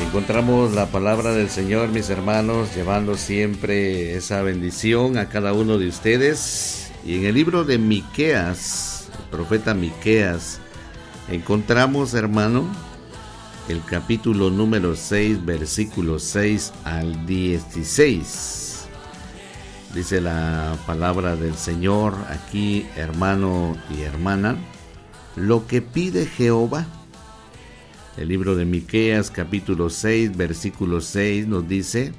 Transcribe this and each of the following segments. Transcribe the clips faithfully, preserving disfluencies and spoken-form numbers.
Encontramos la palabra del Señor, mis hermanos, llevando siempre esa bendición a cada uno de ustedes. Y en el libro de Miqueas, el profeta Miqueas, encontramos, hermano, el capítulo número seis, versículos seis al dieciséis. Dice la palabra del Señor aquí, hermano y hermana: lo que pide Jehová. El libro de Miqueas, capítulo seis, versículo seis, nos dice: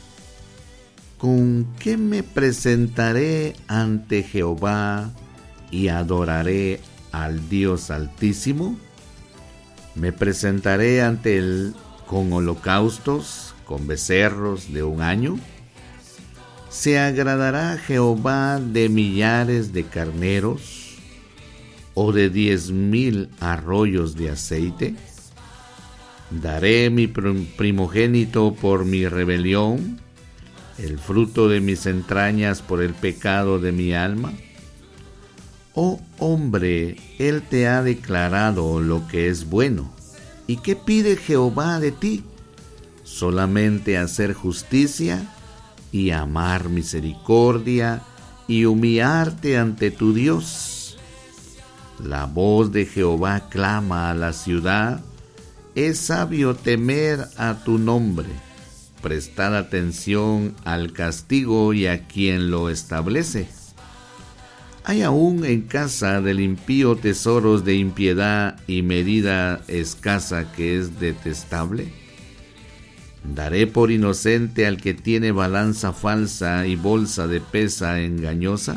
¿con qué me presentaré ante Jehová y adoraré al Dios Altísimo? Me presentaré ante él con holocaustos, con becerros de un año. ¿Se agradará Jehová de millares de carneros o de diez mil arroyos de aceite? Daré mi primogénito por mi rebelión, el fruto de mis entrañas por el pecado de mi alma. Oh hombre, él te ha declarado lo que es bueno. ¿Y qué pide Jehová de ti? Solamente hacer justicia y amar misericordia y humillarte ante tu Dios. La voz de Jehová clama a la ciudad. Es sabio temer a tu nombre, prestar atención al castigo y a quien lo establece. ¿Hay aún en casa del impío tesoros de impiedad y medida escasa que es detestable? ¿Daré por inocente al que tiene balanza falsa y bolsa de pesa engañosa?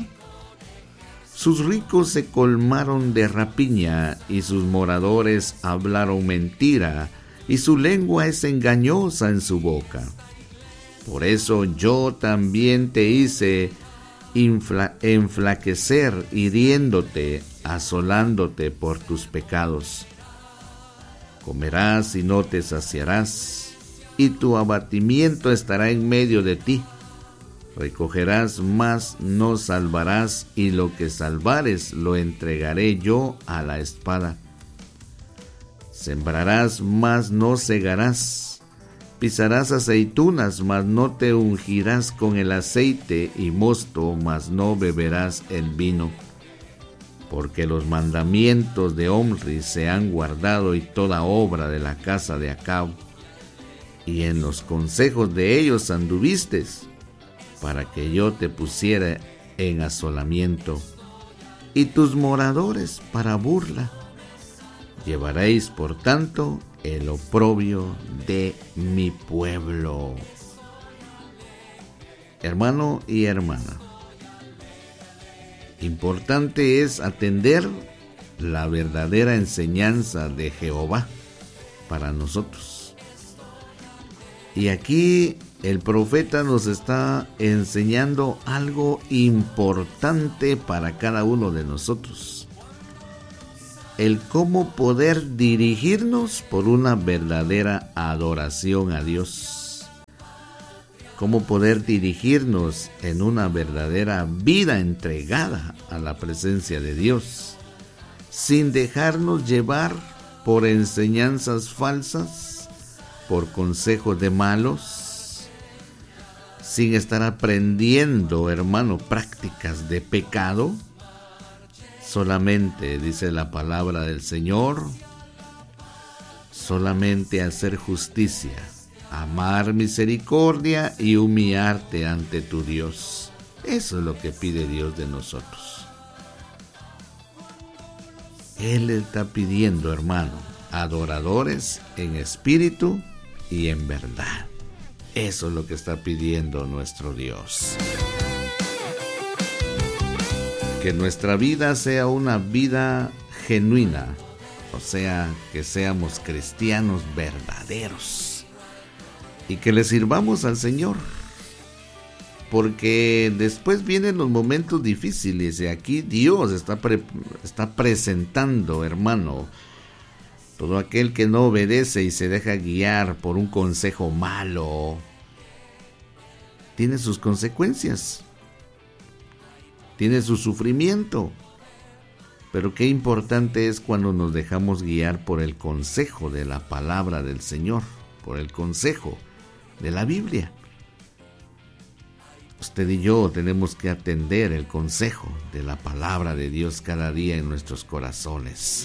Sus ricos se colmaron de rapiña y sus moradores hablaron mentira, y su lengua es engañosa en su boca. Por eso yo también te hice infla- enflaquecer, hiriéndote, asolándote por tus pecados. Comerás y no te saciarás, y tu abatimiento estará en medio de ti. Recogerás, mas no salvarás, y lo que salvares lo entregaré yo a la espada. Sembrarás, mas no segarás. Pisarás aceitunas, mas no te ungirás con el aceite, y mosto, mas no beberás el vino. Porque los mandamientos de Omri se han guardado, y toda obra de la casa de Acab, y en los consejos de ellos anduviste, para que yo te pusiera en asolamiento, y tus moradores para burla. Llevaréis, por tanto, el oprobio de mi pueblo. Hermano y hermana, importante es atender la verdadera enseñanza de Jehová para nosotros. Y aquí el profeta nos está enseñando algo importante para cada uno de nosotros: el cómo poder dirigirnos por una verdadera adoración a Dios, cómo poder dirigirnos en una verdadera vida entregada a la presencia de Dios, sin dejarnos llevar por enseñanzas falsas, por consejos de malos, sin estar aprendiendo, hermano, prácticas de pecado. Solamente, dice la palabra del Señor, solamente hacer justicia, amar misericordia y humillarte ante tu Dios. Eso es lo que pide Dios de nosotros. Él está pidiendo, hermano, adoradores en espíritu y en verdad. Eso es lo que está pidiendo nuestro Dios. Que nuestra vida sea una vida genuina, o sea, que seamos cristianos verdaderos y que le sirvamos al Señor, porque después vienen los momentos difíciles y aquí Dios está, pre- está presentando, hermano, todo aquel que no obedece y se deja guiar por un consejo malo, tiene sus consecuencias, tiene su sufrimiento. Pero qué importante es cuando nos dejamos guiar por el consejo de la palabra del Señor, por el consejo de la Biblia. Usted y yo tenemos que atender el consejo de la palabra de Dios cada día en nuestros corazones.